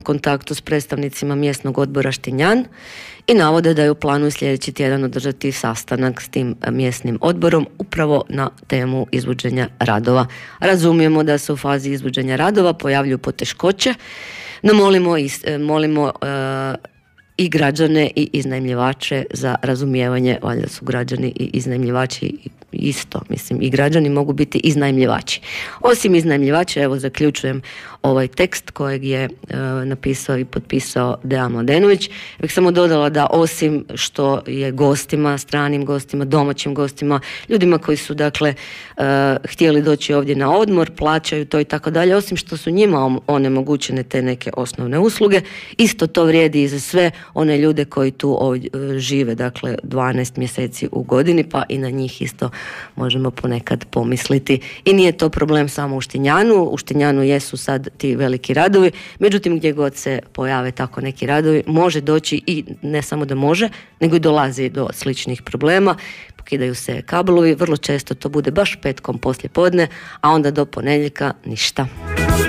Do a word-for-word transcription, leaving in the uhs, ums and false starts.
kontaktu s predstavnicima mjesnog odbora Štinjan i navode da je u planu sljedeći tjedan održati sastanak s tim mjesnim odborom upravo na temu izvođenja radova. Razumijemo da se u fazi izvođenja radova pojavljuju poteškoće, no molimo, molimo uh, i građane i iznajmljivače za razumijevanje. Valjda su građani i iznajmljivači isto, mislim, i građani mogu biti iznajmljivači. Osim iznajmljivača, evo zaključujem ovaj tekst kojeg je e, napisao i potpisao Dejan Mladenović. Ja bih samo dodala da osim što je gostima, stranim gostima, domaćim gostima, ljudima koji su dakle e, htjeli doći ovdje na odmor, plaćaju to i tako dalje, osim što su njima onemogućene te neke osnovne usluge, isto to vrijedi i za sve one ljude koji tu ovdje žive, dakle dvanaest mjeseci u godini, pa i na njih isto možemo ponekad pomisliti. I nije to problem samo u Štinjanu. U Štinjanu jesu sad ti veliki radovi, međutim gdje god se pojave tako neki radovi, može doći i ne samo da može, nego i dolazi do sličnih problema. Pokidaju se kablovi, vrlo često to bude baš petkom poslije podne, a onda do ponedjeljka ništa.